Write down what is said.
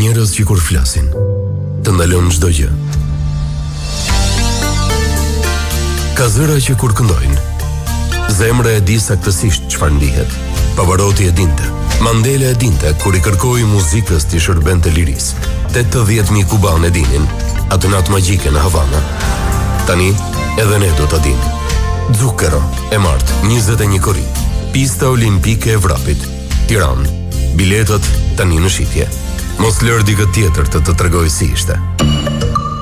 njerëz që kur flasin, të ndalon çdo gjë. Ka zëra që kur këndojnë, zemra e di saktësisht çfarë ndihet. Pavarotti e dinte, Mandela e dinte kur i kërkoi muzikës t'i shërbente lirisë. 80.000 kubanë e dinin atë natë magjike në Havana. Tani edhe ne do ta dimë. Zucchero e martë 21 korrik. Pista olimpike e vrapit, Tiranë. Biletët tani në shitje. Mos lër dikë tjetër të tregoj si ishte.